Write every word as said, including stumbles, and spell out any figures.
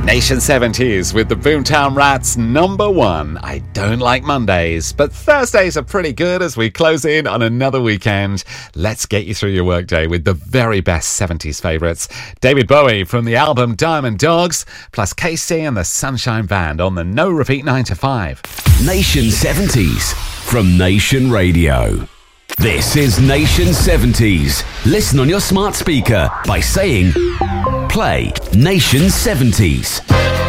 Nation seventies with the Boomtown Rats, number one. I don't like Mondays, but Thursdays are pretty good as we close in on another weekend. Let's get you through your workday with the very best seventies favourites. David Bowie from the album Diamond Dogs, plus K C and the Sunshine Band on the No Repeat nine to five. Nation seventies from Nation Radio. This is Nation seventies. Listen on your smart speaker by saying, play Nation seventies.